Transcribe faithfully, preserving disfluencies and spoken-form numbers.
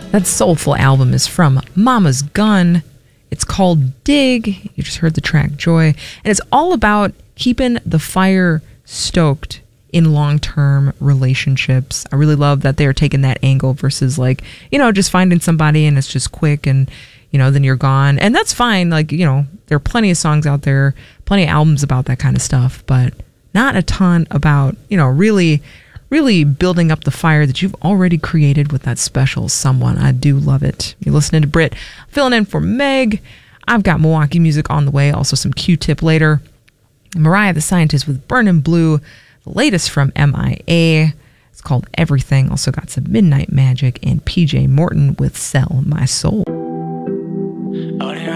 That soulful album is from Mama's Gun. It's called Dig. You just heard the track Joy. And it's all about keeping the fire stoked in long-term relationships. I really love that they're taking that angle versus like, you know, just finding somebody and it's just quick and, you know, then you're gone. And that's fine. Like, you know, there are plenty of songs out there, plenty of albums about that kind of stuff, but not a ton about, you know, really, really building up the fire that you've already created with that special someone. I do love it. You're listening to Brit, filling in for Meg. I've got Milwaukee music on the way, also some Q-Tip later. Mariah the Scientist with Burnin' Blue, the latest from M I A. It's called Everything. Also got some Midnight Magic and P J Morton with Sell My Soul. Oh,